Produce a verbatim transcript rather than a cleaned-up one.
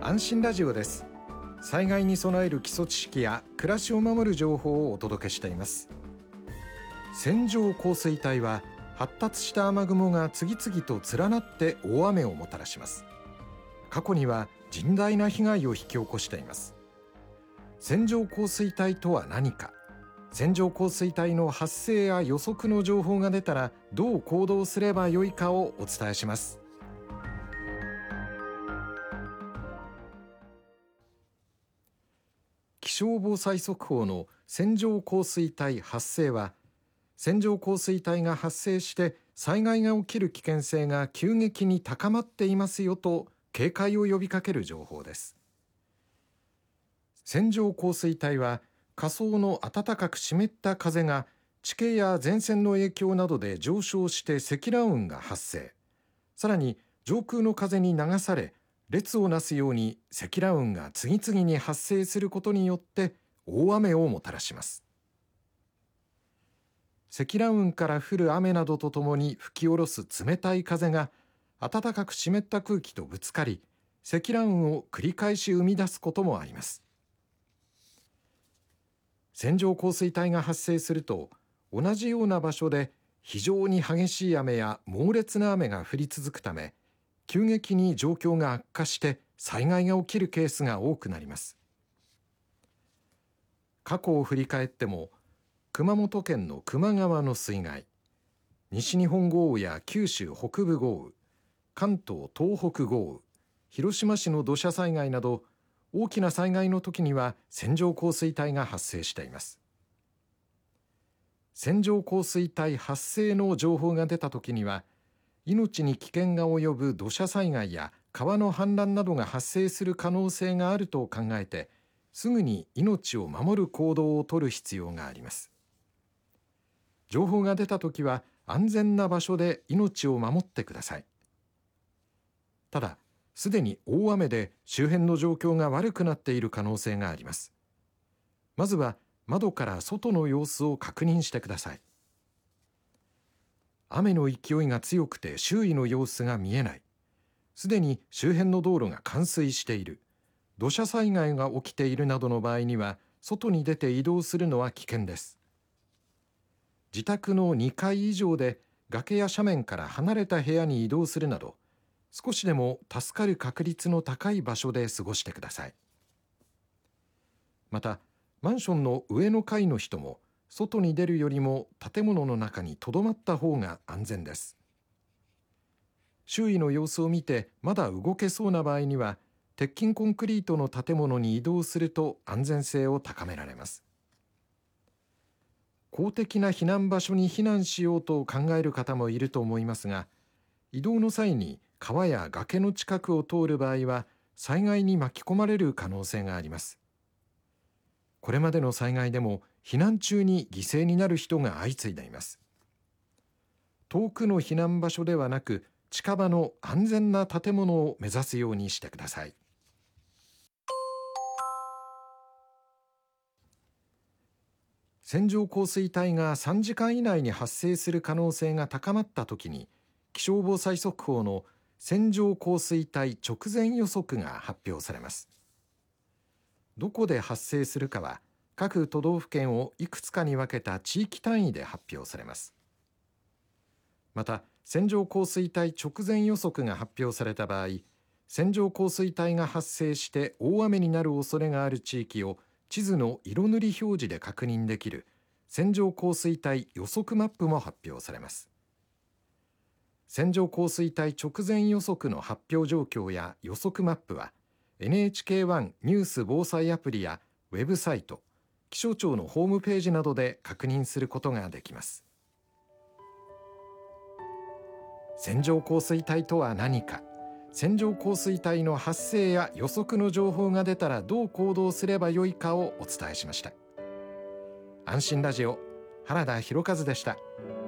安心ラジオです。災害に備える基礎知識や暮らしを守る情報をお届けしています。線状降水帯は発達した雨雲が次々と連なって大雨をもたらします。過去には甚大な被害を引き起こしています。線状降水帯とは何か、線状降水帯の発生や予測の情報が出たらどう行動すればよいかをお伝えします。気象防災速報の線状降水帯発生は、線状降水帯が発生して災害が起きる危険性が急激に高まっていますよと警戒を呼びかける情報です。線状降水帯は下層の暖かく湿った風が地形や前線の影響などで上昇して積乱雲が発生、さらに上空の風に流され列をなすように積乱雲が次々に発生することによって大雨をもたらします。積乱雲から降る雨などとともに吹き下ろす冷たい風が暖かく湿った空気とぶつかり、積乱雲を繰り返し生み出すこともあります。線状降水帯が発生すると、同じような場所で非常に激しい雨や猛烈な雨が降り続くため、急激に状況が悪化して災害が起きるケースが多くなります。過去を振り返っても、熊本県の球磨川の水害、西日本豪雨や九州北部豪雨、関東東北豪雨、広島市の土砂災害など、大きな災害の時には線状降水帯が発生しています。線状降水帯発生の情報が出た時には、命に危険が及ぶ土砂災害や川の氾濫などが発生する可能性があると考えて、すぐに命を守る行動を取る必要があります。情報が出た時は安全な場所で命を守ってください。ただ、すでに大雨で周辺の状況が悪くなっている可能性があります。まずは窓から外の様子を確認してください。雨の勢いが強くて周囲の様子が見えない、すでに周辺の道路が冠水している、土砂災害が起きているなどの場合には、外に出て移動するのは危険です。自宅のにかい以上で崖や斜面から離れた部屋に移動するなど、少しでも助かる確率の高い場所で過ごしてください。また、マンションの上の階の人も、外に出るよりも建物の中にとどまった方が安全です。周囲の様子を見てまだ動けそうな場合には、鉄筋コンクリートの建物に移動すると安全性を高められます。公的な避難場所に避難しようと考える方もいると思いますが、移動の際に川や崖の近くを通る場合は災害に巻き込まれる可能性があります。これまでの災害でも避難中に犠牲になる人が相次いでいます。遠くの避難場所ではなく、近場の安全な建物を目指すようにしてください。線状降水帯がさんじかん以内に発生する可能性が高まったときに、気象防災速報の線状降水帯直前予測が発表されます。どこで発生するかは、各都道府県をいくつかに分けた地域単位で発表されます。また、線状降水帯直前予測が発表された場合、線状降水帯が発生して大雨になる恐れがある地域を地図の色塗り表示で確認できる線状降水帯予測マップも発表されます。線状降水帯直前予測の発表状況や予測マップは エヌエイチケーワン ニュース防災アプリやウェブサイト、気象庁のホームページなどで確認することができます。線状降水帯とは何か、線状降水帯の発生や予測の情報が出たらどう行動すればよいかをお伝えしました。安心ラジオ、原田博和でした。